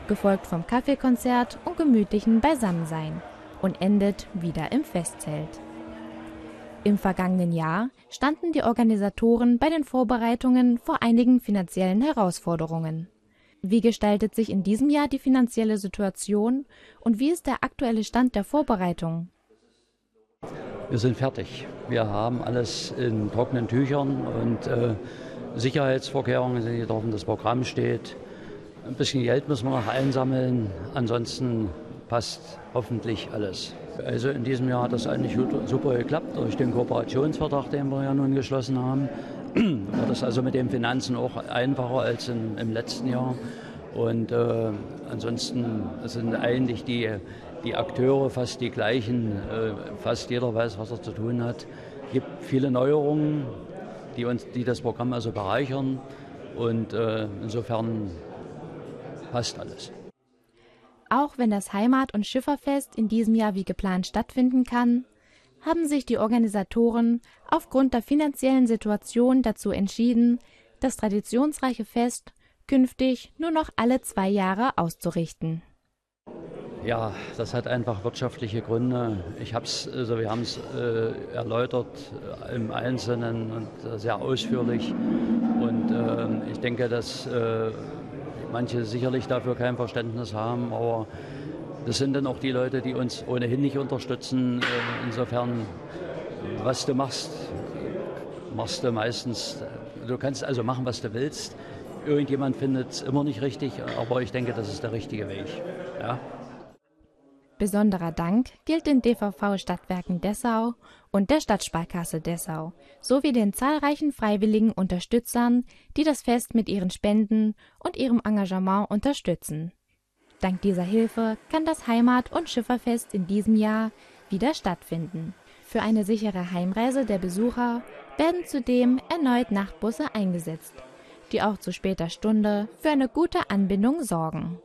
gefolgt vom Kaffeekonzert und gemütlichen Beisammensein und endet wieder im Festzelt. Im vergangenen Jahr standen die Organisatoren bei den Vorbereitungen vor einigen finanziellen Herausforderungen. Wie gestaltet sich in diesem Jahr die finanzielle Situation und wie ist der aktuelle Stand der Vorbereitung? Wir sind fertig. Wir haben alles in trockenen Tüchern und Sicherheitsvorkehrungen sind getroffen, das Programm steht. Ein bisschen Geld müssen wir noch einsammeln, ansonsten passt hoffentlich alles. Also in diesem Jahr hat das eigentlich super geklappt durch den Kooperationsvertrag, den wir ja nun geschlossen haben. War das also mit den Finanzen auch einfacher als im letzten Jahr. Und ansonsten sind eigentlich die Akteure fast die gleichen. Fast jeder weiß, was er zu tun hat. Es gibt viele Neuerungen, die das Programm also bereichern. Und insofern passt alles. Auch wenn das Heimat- und Schifferfest in diesem Jahr wie geplant stattfinden kann, haben sich die Organisatoren aufgrund der finanziellen Situation dazu entschieden, das traditionsreiche Fest künftig nur noch alle 2 Jahre auszurichten. Ja, das hat einfach wirtschaftliche Gründe. Wir haben es erläutert im Einzelnen und sehr ausführlich. Und ich denke, dass manche sicherlich dafür kein Verständnis haben, aber das sind dann auch die Leute, die uns ohnehin nicht unterstützen. Insofern, was du machst, machst du meistens. Du kannst also machen, was du willst. Irgendjemand findet es immer nicht richtig, aber ich denke, das ist der richtige Weg. Ja? Besonderer Dank gilt den DVV-Stadtwerken Dessau und der Stadtsparkasse Dessau sowie den zahlreichen freiwilligen Unterstützern, die das Fest mit ihren Spenden und ihrem Engagement unterstützen. Dank dieser Hilfe kann das Heimat- und Schifferfest in diesem Jahr wieder stattfinden. Für eine sichere Heimreise der Besucher werden zudem erneut Nachtbusse eingesetzt, die auch zu später Stunde für eine gute Anbindung sorgen.